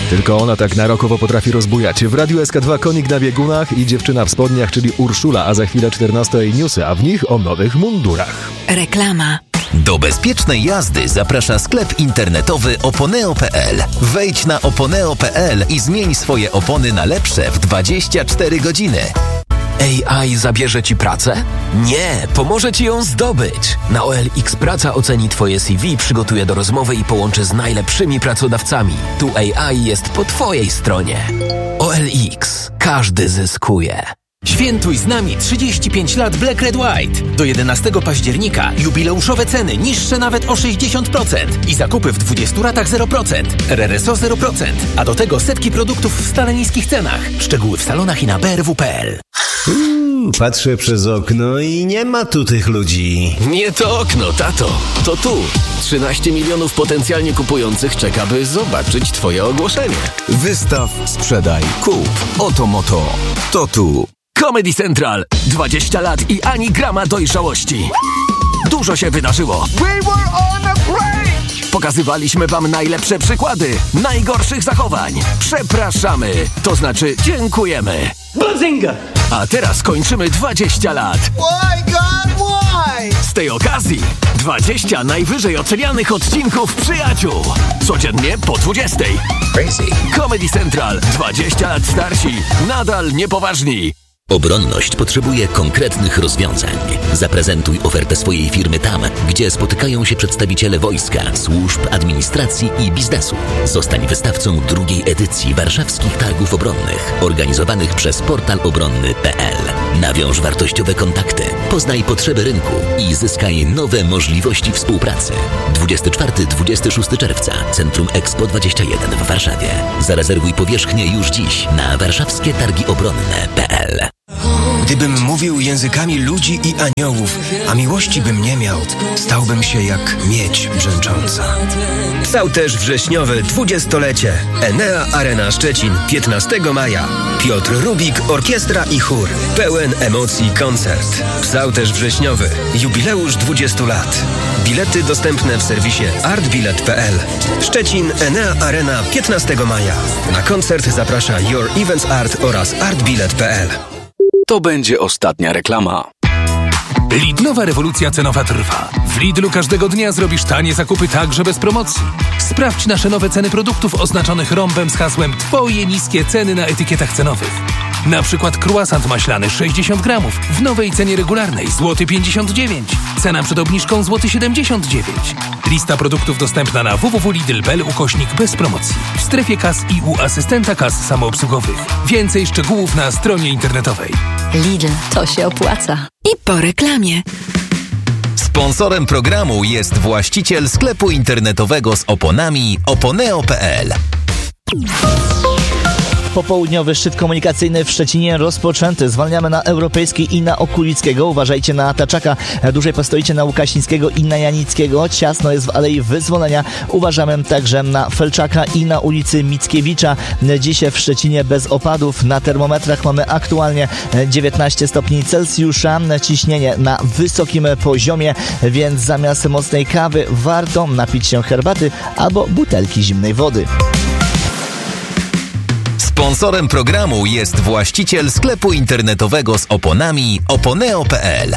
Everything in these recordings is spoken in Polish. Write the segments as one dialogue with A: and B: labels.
A: Tylko ona tak narokowo potrafi rozbujać. W Radiu SK2 konik na biegunach i dziewczyna w spodniach, czyli Urszula, a za chwilę 14 newsy, a w nich o nowych mundurach.
B: Reklama.
C: Do bezpiecznej jazdy zaprasza sklep internetowy oponeo.pl. Wejdź na oponeo.pl i zmień swoje opony na lepsze w 24 godziny.
D: AI zabierze Ci pracę? Nie, pomoże Ci ją zdobyć. Na OLX Praca oceni Twoje CV, przygotuje do rozmowy i połączy z najlepszymi pracodawcami. Tu AI jest po Twojej stronie. OLX. Każdy zyskuje.
E: Świętuj z nami 35 lat Black Red White. Do 11 października jubileuszowe ceny niższe nawet o 60% i zakupy w 20 ratach 0%. RRSO 0%, a do tego setki produktów w stale niskich cenach. Szczegóły w salonach i na brw.pl.
F: Patrzę przez okno i nie ma tu tych ludzi.
D: Nie to okno, tato. To tu. 13 milionów potencjalnie kupujących czeka, by zobaczyć Twoje ogłoszenie.
G: Wystaw, sprzedaj, kup. Oto moto. To tu.
D: Comedy Central. 20 lat i ani grama dojrzałości. Dużo się wydarzyło. Pokazywaliśmy Wam najlepsze przykłady najgorszych zachowań. Przepraszamy, to znaczy dziękujemy.
H: Bazinga!
D: A teraz kończymy 20 lat.
H: Why, God, why?
D: Z tej okazji 20 najwyżej ocenianych odcinków Przyjaciół. Codziennie po 20.
C: Crazy.
D: Comedy Central. 20 lat starsi. Nadal niepoważni.
C: Obronność potrzebuje konkretnych rozwiązań. Zaprezentuj ofertę swojej firmy tam, gdzie spotykają się przedstawiciele wojska, służb, administracji i biznesu. Zostań wystawcą drugiej edycji Warszawskich Targów Obronnych, organizowanych przez portal obronny.pl. Nawiąż wartościowe kontakty, poznaj potrzeby rynku i zyskaj nowe możliwości współpracy. 24-26 czerwca, Centrum Expo 21 w Warszawie. Zarezerwuj powierzchnię już dziś na warszawskietargiobronne.pl.
I: Gdybym mówił językami ludzi i aniołów, a miłości bym nie miał, stałbym się jak miedź brzęcząca.
J: Stał też wrześniowe 20-lecie. Enea Arena Szczecin, 15 maja. Piotr Rubik, orkiestra i chór. Pełen emocji koncert. Stał też wrześniowy. Jubileusz 20 lat. Bilety dostępne w serwisie artbilet.pl. Szczecin, Enea Arena, 15 maja. Na koncert zaprasza Your Events Art oraz artbilet.pl.
G: To będzie ostatnia reklama.
K: Lidlowa rewolucja cenowa trwa. W Lidlu każdego dnia zrobisz tanie zakupy także bez promocji. Sprawdź nasze nowe ceny produktów oznaczonych rąbem z hasłem Twoje niskie ceny na etykietach cenowych. Na przykład croissant maślany 60 gramów w nowej cenie regularnej złoty 59. Cena przed obniżką złoty 79. Lista produktów dostępna na www.lidl.pl / bez promocji. W strefie kas i u asystenta kas samoobsługowych. Więcej szczegółów na stronie internetowej.
B: Lidl, to się opłaca. I po reklamie.
C: Sponsorem programu jest właściciel sklepu internetowego z oponami oponeo.pl.
L: Popołudniowy szczyt komunikacyjny w Szczecinie rozpoczęty. Zwalniamy na Europejskiej i na Okulickiego. Uważajcie na Taczaka. Dłużej postoicie na Łukasińskiego i na Janickiego. Ciasno jest w Alei Wyzwolenia. Uważamy także na Felczaka i na ulicy Mickiewicza. Dziś w Szczecinie bez opadów. Na termometrach mamy aktualnie 19 stopni Celsjusza. Ciśnienie na wysokim poziomie, więc zamiast mocnej kawy warto napić się herbaty albo butelki zimnej wody.
C: Sponsorem programu jest właściciel sklepu internetowego z oponami oponeo.pl.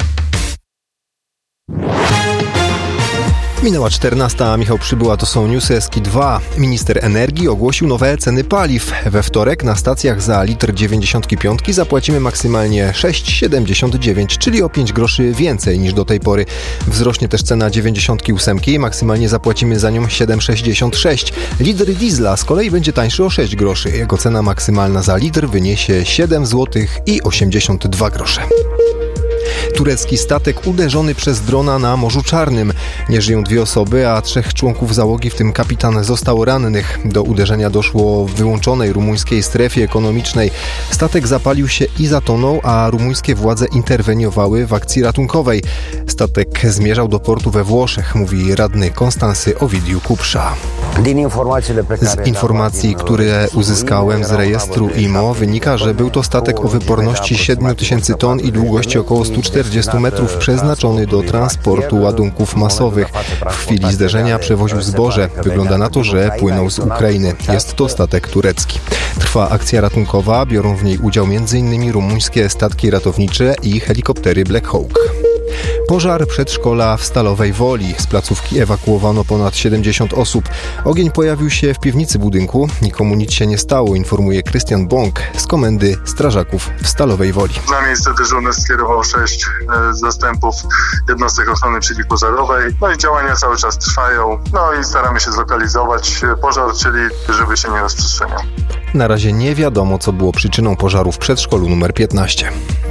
M: Minęła 14, a Michał Przybyła, to są newsy SK2. Minister energii ogłosił nowe ceny paliw. We wtorek na stacjach za litr 95 zapłacimy maksymalnie 6,79, czyli o 5 groszy więcej niż do tej pory. Wzrośnie też cena 98, maksymalnie zapłacimy za nią 7,66. Litr diesla z kolei będzie tańszy o 6 groszy. Jego cena maksymalna za litr wyniesie 7 zł i 82 grosze. Turecki statek uderzony przez drona na Morzu Czarnym. Nie żyją 2 osoby, a 3 członków załogi, w tym kapitan, zostało rannych. Do uderzenia doszło w wyłączonej rumuńskiej strefie ekonomicznej. Statek zapalił się i zatonął, a rumuńskie władze interweniowały w akcji ratunkowej. Statek zmierzał do portu we Włoszech, mówi radny Konstansy Ovidiu Kupsza. Z informacji, które uzyskałem z rejestru IMO, wynika, że był to statek o wyporności 7000 ton i długości około 140 40 metrów przeznaczony do transportu ładunków masowych. W chwili zderzenia przewoził zboże. Wygląda na to, że płynął z Ukrainy. Jest to statek turecki. Trwa akcja ratunkowa. Biorą w niej udział m.in. rumuńskie statki ratownicze i helikoptery Black Hawk. Pożar przedszkola w Stalowej Woli. Z placówki ewakuowano ponad 70 osób. Ogień pojawił się w piwnicy budynku. Nikomu nic się nie stało, informuje Krystian Bąk z Komendy Strażaków w Stalowej Woli.
N: Na miejsce dyżurny skierował 6 zastępów jednostek ochrony przeciwpożarowej. No i działania cały czas trwają. No i staramy się zlokalizować pożar, czyli żeby się nie rozprzestrzeniał.
M: Na razie nie wiadomo, co było przyczyną pożaru w przedszkolu numer 15.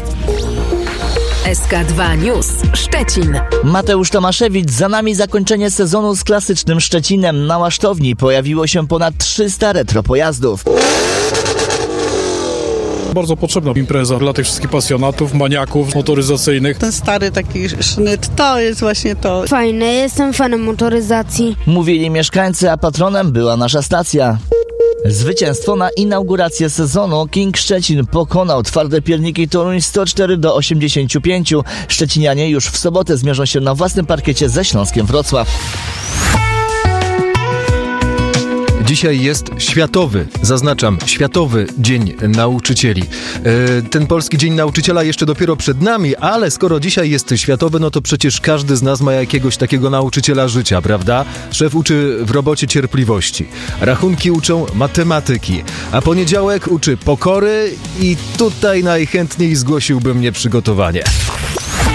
B: SK2 News Szczecin.
L: Mateusz Tomaszewicz, za nami zakończenie sezonu z klasycznym Szczecinem. Na Łasztowni pojawiło się ponad 300 retro pojazdów.
O: Bardzo potrzebna impreza dla tych wszystkich pasjonatów, maniaków motoryzacyjnych.
P: Ten stary taki sznyt, to jest właśnie to.
Q: Fajne, jestem fanem motoryzacji.
L: Mówili mieszkańcy, a patronem była nasza stacja. Zwycięstwo na inaugurację sezonu. King Szczecin pokonał Twarde Pierniki Toruń 104-85. Szczecinianie już w sobotę zmierzą się na własnym parkiecie ze Śląskiem Wrocław.
A: Dzisiaj jest Światowy Dzień Nauczycieli. Ten Polski Dzień Nauczyciela jeszcze dopiero przed nami, ale skoro dzisiaj jest światowy, no to przecież każdy z nas ma jakiegoś takiego nauczyciela życia, prawda? Szef uczy w robocie cierpliwości, rachunki uczą matematyki, a poniedziałek uczy pokory i tutaj najchętniej zgłosiłbym nieprzygotowanie.